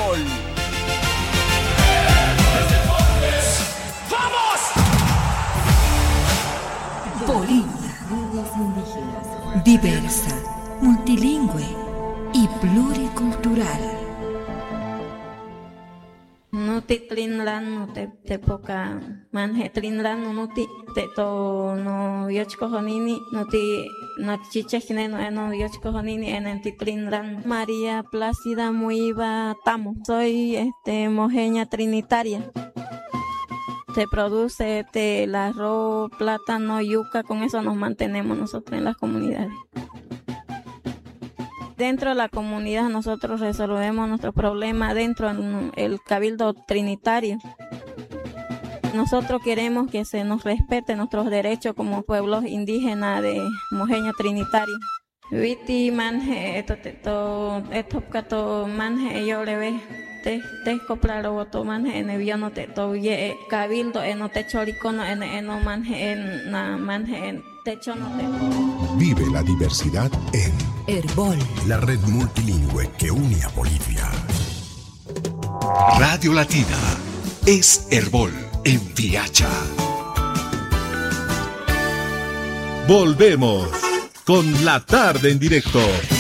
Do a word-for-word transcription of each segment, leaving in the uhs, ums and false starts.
Herbol. Bolivia, diversa, multilingüe y pluricultural. Nuti trinlan nuti te poca manje trinlan nuti te to no yochko honini nuti no chichekne no eno yochko honini en ti trinlan. María Plácida Muiva Tamo. Soy este mojeña trinitaria. Se produce este, el arroz, plátano, yuca, con eso nos mantenemos nosotros en las comunidades. Dentro de la comunidad nosotros resolvemos nuestros problemas dentro del cabildo trinitario. Nosotros queremos que se nos respete nuestros derechos como pueblos indígenas de Mojeña Trinitaria. Viti manje esto esto esto cato manje yo le ve te te coplaro voto manje en el no te to ye cabildo en no te choricono en en no manje en na manje en techo no te. Vive la diversidad en Herbol, la red multilingüe que une a Bolivia. Radio Latina es Herbol en Piacha. Volvemos con La Tarde en Directo.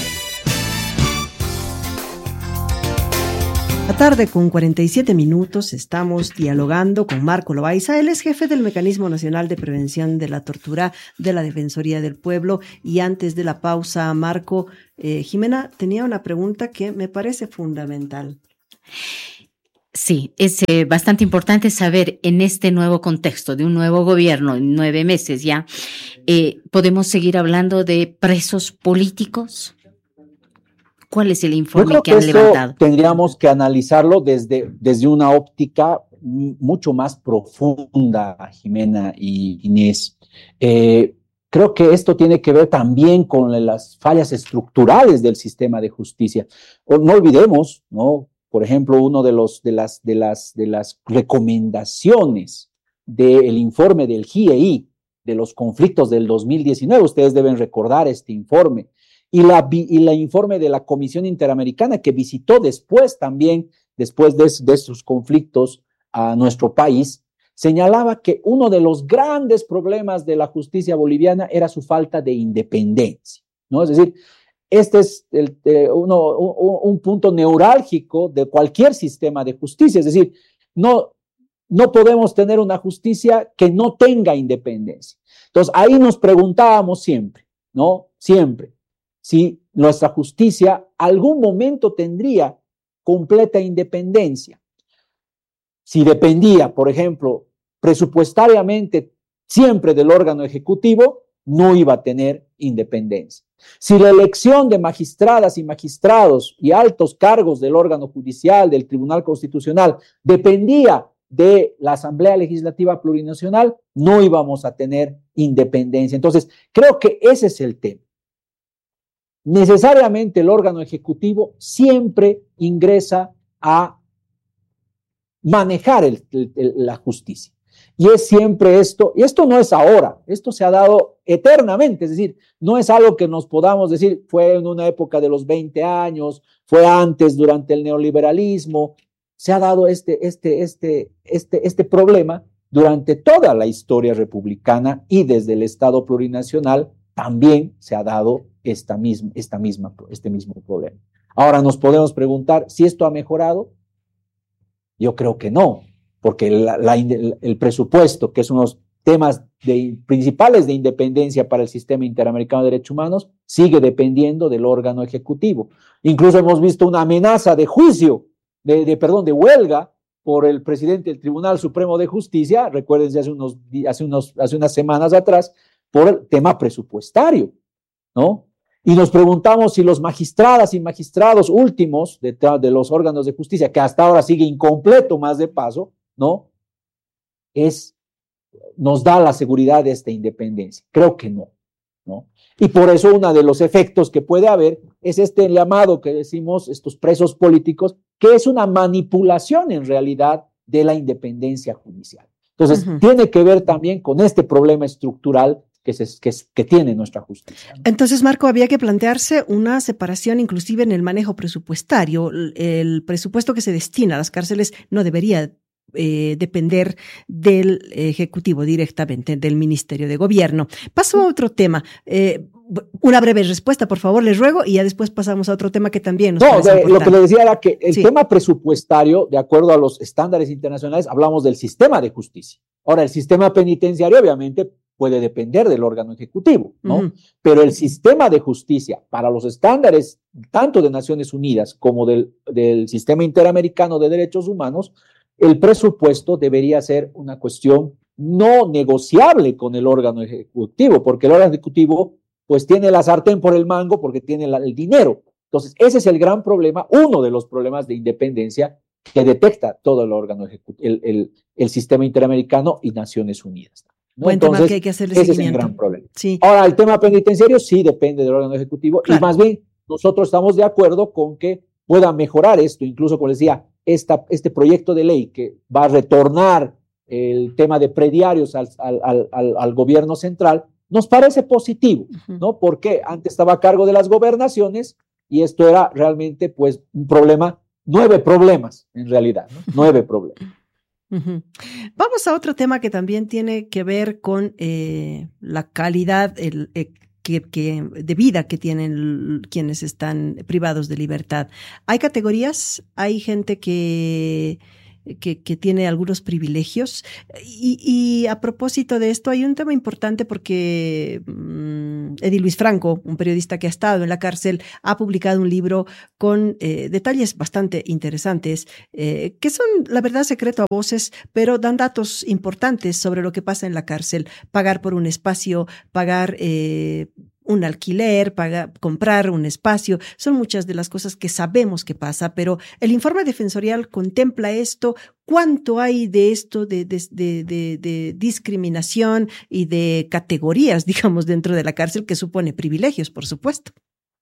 La tarde con cuarenta y siete minutos estamos dialogando con Marco Loaiza. Él es jefe del Mecanismo Nacional de Prevención de la Tortura de la Defensoría del Pueblo. Y antes de la pausa, Marco, eh, Jimena tenía una pregunta que me parece fundamental. Sí, es eh, bastante importante saber en este nuevo contexto de un nuevo gobierno, en nueve meses ya, eh, ¿podemos seguir hablando de presos políticos? ¿Cuál es el informe que, que han levantado? Tendríamos que analizarlo desde, desde una óptica mucho más profunda, Jimena y Inés. Eh, creo que esto tiene que ver también con las fallas estructurales del sistema de justicia. No olvidemos, ¿no? Por ejemplo, uno de los de las de las de las recomendaciones del informe del G I E I de los conflictos del dos mil diecinueve, ustedes deben recordar este informe, y la y la informe de la Comisión Interamericana que visitó después también, después de, de sus conflictos a nuestro país, señalaba que uno de los grandes problemas de la justicia boliviana era su falta de independencia, ¿no? Es decir, este es el, eh, uno, un, un punto neurálgico de cualquier sistema de justicia, es decir, no, no podemos tener una justicia que no tenga independencia. Entonces, ahí nos preguntábamos siempre, ¿no? Siempre, si nuestra justicia algún momento tendría completa independencia. Si dependía, por ejemplo, presupuestariamente siempre del órgano ejecutivo, no iba a tener independencia. Si la elección de magistradas y magistrados y altos cargos del órgano judicial, del Tribunal Constitucional, dependía de la Asamblea Legislativa Plurinacional, no íbamos a tener independencia. Entonces, creo que ese es el tema. Necesariamente el órgano ejecutivo siempre ingresa a manejar el, el, el, la justicia. Y es siempre esto, y esto no es ahora, esto se ha dado eternamente, es decir, no es algo que nos podamos decir, fue en una época de los veinte años, fue antes, durante el neoliberalismo, se ha dado este, este, este, este, este problema durante toda la historia republicana y desde el Estado plurinacional también se ha dado esta misma, esta misma, este mismo problema. Ahora nos podemos preguntar si esto ha mejorado. Yo creo que no. Porque la, la, el presupuesto, que es uno de los temas de, principales de independencia para el sistema interamericano de derechos humanos, sigue dependiendo del órgano ejecutivo. Incluso hemos visto una amenaza de juicio, de, de perdón, de huelga por el presidente del Tribunal Supremo de Justicia, recuérdense hace, unos, hace, unos, hace unas semanas atrás, por el tema presupuestario, ¿no? Y nos preguntamos si los magistradas y magistrados últimos de, de los órganos de justicia, que hasta ahora sigue incompleto más de paso, ¿no? Es, nos da la seguridad de esta independencia. Creo que no, ¿no? Y por eso uno de los efectos que puede haber es este llamado que decimos, estos presos políticos, que es una manipulación en realidad de la independencia judicial. Entonces, uh-huh. tiene que ver también con este problema estructural que, se, que, que tiene nuestra justicia, ¿no? Entonces, Marco, había que plantearse una separación inclusive en el manejo presupuestario. El presupuesto que se destina a las cárceles no debería Eh, depender del Ejecutivo directamente, del Ministerio de Gobierno. Paso a otro tema. Eh, una breve respuesta, por favor, les ruego, y ya después pasamos a otro tema que también nos No, parece de, importante. lo que le decía era que el Sí. tema presupuestario, de acuerdo a los estándares internacionales, hablamos del sistema de justicia. Ahora, el sistema penitenciario, obviamente, puede depender del órgano ejecutivo, ¿no? Uh-huh. Pero el sistema de justicia, para los estándares tanto de Naciones Unidas como del, del sistema interamericano de derechos humanos, el presupuesto debería ser una cuestión no negociable con el órgano ejecutivo, porque el órgano ejecutivo pues tiene la sartén por el mango porque tiene la, el dinero. Entonces, ese es el gran problema, uno de los problemas de independencia que detecta todo el órgano ejecutivo, el, el, el sistema interamericano y Naciones Unidas, ¿no? Buen Entonces, tema que hay que hacerle ese seguimiento. es el gran problema. Sí. Ahora, el tema penitenciario sí depende del órgano ejecutivo, claro. Y más bien nosotros estamos de acuerdo con que pueda mejorar esto, incluso como les decía, Esta, este proyecto de ley que va a retornar el tema de prediarios al, al, al, al gobierno central, nos parece positivo, ¿no? Porque antes estaba a cargo de las gobernaciones y esto era realmente pues un problema, nueve problemas en realidad, ¿no? Nueve problemas. Uh-huh. Vamos a otro tema que también tiene que ver con eh, la calidad, el, el Que, que, de vida que tienen quienes están privados de libertad. Hay categorías, hay gente que, que, que tiene algunos privilegios y, y a propósito de esto hay un tema importante porque um, Eddie Luis Franco, un periodista que ha estado en la cárcel, ha publicado un libro con eh, detalles bastante interesantes eh, que son, la verdad, secreto a voces, pero dan datos importantes sobre lo que pasa en la cárcel. Pagar por un espacio, pagar eh, un alquiler, pagar, comprar un espacio, son muchas de las cosas que sabemos que pasa, pero el informe defensorial contempla esto. ¿Cuánto hay de esto de, de, de, de, de discriminación y de categorías, digamos, dentro de la cárcel que supone privilegios, por supuesto?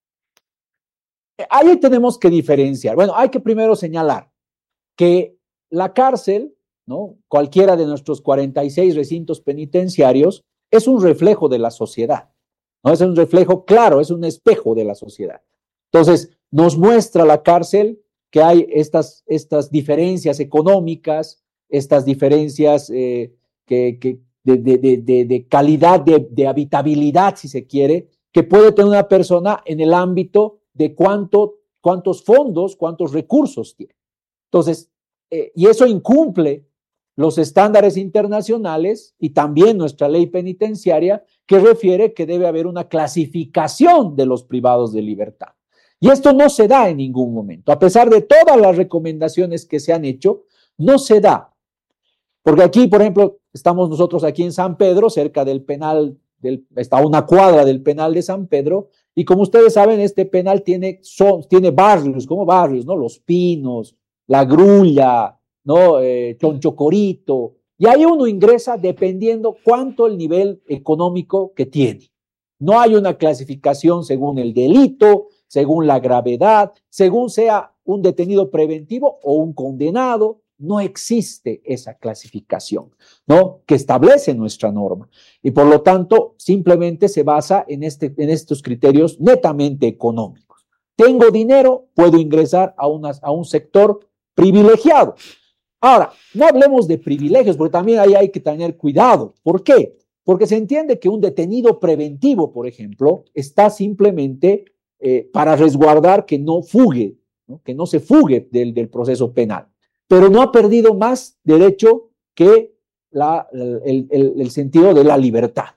Ahí tenemos que diferenciar. Bueno, hay que primero señalar que la cárcel, ¿no? Cualquiera de nuestros cuarenta y seis recintos penitenciarios es un reflejo de la sociedad, ¿no? Es un reflejo claro, es un espejo de la sociedad. Entonces, nos muestra la cárcel que hay estas, estas diferencias económicas, estas diferencias eh, que, que de, de, de, de calidad, de, de habitabilidad, si se quiere, que puede tener una persona en el ámbito de cuánto, cuántos fondos, cuántos recursos tiene. Entonces, eh, y eso incumple los estándares internacionales y también nuestra ley penitenciaria que refiere que debe haber una clasificación de los privados de libertad. Y esto no se da en ningún momento. A pesar de todas las recomendaciones que se han hecho, no se da. Porque aquí, por ejemplo, estamos nosotros aquí en San Pedro, cerca del penal, del, está a una cuadra del penal de San Pedro, y como ustedes saben, este penal tiene, son, tiene barrios, como barrios, ¿no? Los Pinos, La Grulla, ¿no? Eh, Chonchocorito, y ahí uno ingresa dependiendo cuánto el nivel económico que tiene. No hay una clasificación según el delito, según la gravedad, según sea un detenido preventivo o un condenado. No existe esa clasificación, ¿no? Que establece nuestra norma. Y por lo tanto, simplemente se basa en, este, en estos criterios netamente económicos. Tengo dinero, puedo ingresar a, una, a un sector privilegiado. Ahora, no hablemos de privilegios, porque también ahí hay que tener cuidado. ¿Por qué? Porque se entiende que un detenido preventivo, por ejemplo, está simplemente eh, para resguardar que no fugue, ¿no? Que no se fugue del, del proceso penal. Pero no ha perdido más derecho que la, el, el, el sentido de la libertad.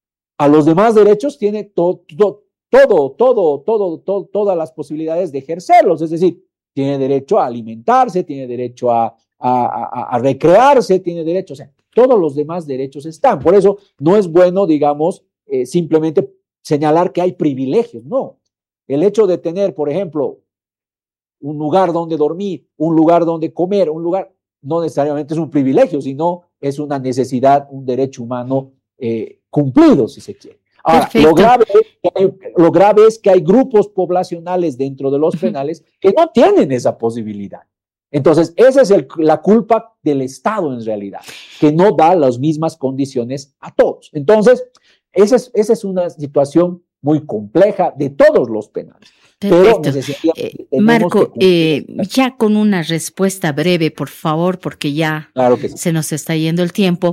A los demás derechos tiene to, to, todo, todo, todo, todo, todas las posibilidades de ejercerlos. Es decir, tiene derecho a alimentarse, tiene derecho a, a, a, a recrearse, tiene derecho, o sea, todos los demás derechos están. Por eso no es bueno, digamos, eh, simplemente señalar que hay privilegios. No. El hecho de tener, por ejemplo, un lugar donde dormir, un lugar donde comer, un lugar, no necesariamente es un privilegio, sino es una necesidad, un derecho humano eh, cumplido, si se quiere. Ahora, lo grave, es que hay, lo grave es que hay grupos poblacionales dentro de los penales que no tienen esa posibilidad. Entonces, esa es el, la culpa del Estado en realidad, que no da las mismas condiciones a todos. Entonces, esa es, esa es una situación muy compleja de todos los penales. Perfecto. Eh, Marco, eh, ya con una respuesta breve, por favor, porque ya claro que sí. se nos está yendo el tiempo.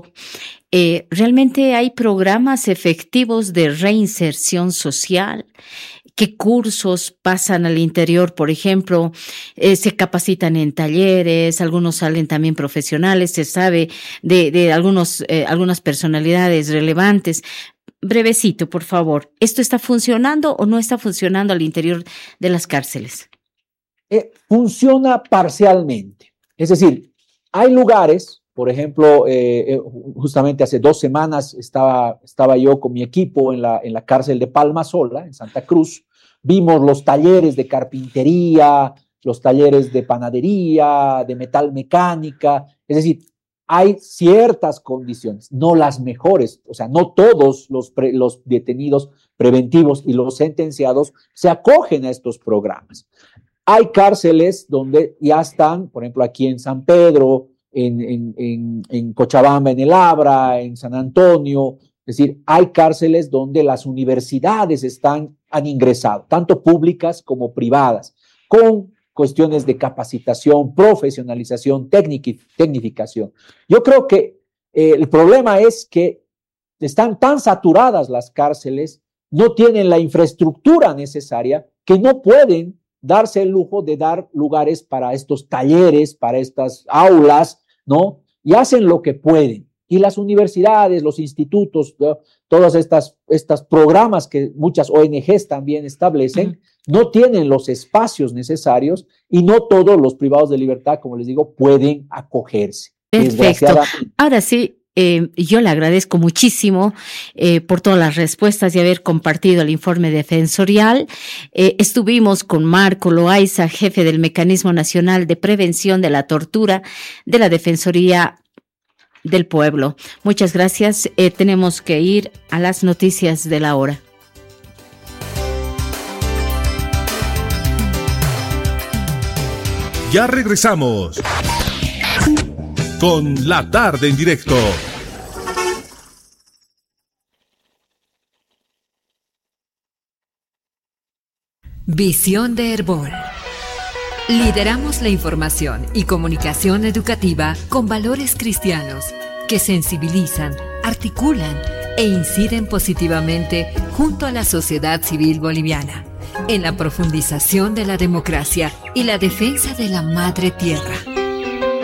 Eh, ¿Realmente hay programas efectivos de reinserción social? ¿Qué cursos pasan al interior? Por ejemplo, eh, se capacitan en talleres, algunos salen también profesionales, se sabe de, de algunos, eh, algunas personalidades relevantes. Brevecito, por favor. ¿Esto está funcionando o no está funcionando al interior de las cárceles? Eh, funciona parcialmente. Es decir, hay lugares, por ejemplo, eh, justamente hace dos semanas estaba, estaba yo con mi equipo en la, en la cárcel de Palma Sola, en Santa Cruz. Vimos los talleres de carpintería, los talleres de panadería, de metalmecánica. Es decir, hay ciertas condiciones, no las mejores, o sea, no todos los, pre, los detenidos preventivos y los sentenciados se acogen a estos programas. Hay cárceles donde ya están, por ejemplo, aquí en San Pedro, en, en, en, en Cochabamba, en el Abra, en San Antonio, es decir, hay cárceles donde las universidades están, han ingresado, tanto públicas como privadas, con cuestiones de capacitación, profesionalización, tecnificación. Yo creo que eh, el problema es que están tan saturadas las cárceles, no tienen la infraestructura necesaria, que no pueden darse el lujo de dar lugares para estos talleres, para estas aulas, ¿no? Y hacen lo que pueden. Y las universidades, los institutos, ¿no? Todas estas, estas programas que muchas O N Ges también establecen, uh-huh. no tienen los espacios necesarios y no todos los privados de libertad, como les digo, pueden acogerse. Perfecto. Ahora sí, eh, yo le agradezco muchísimo eh, por todas las respuestas y haber compartido el informe defensorial. Eh, estuvimos con Marco Loaiza, jefe del Mecanismo Nacional de Prevención de la Tortura de la Defensoría del Pueblo. Muchas gracias. Eh, tenemos que ir a las noticias de la hora. Ya regresamos con La Tarde en Directo. Visión de Herbol. Lideramos la información y comunicación educativa con valores cristianos que sensibilizan, articulan e inciden positivamente junto a la sociedad civil boliviana en la profundización de la democracia y la defensa de la madre tierra.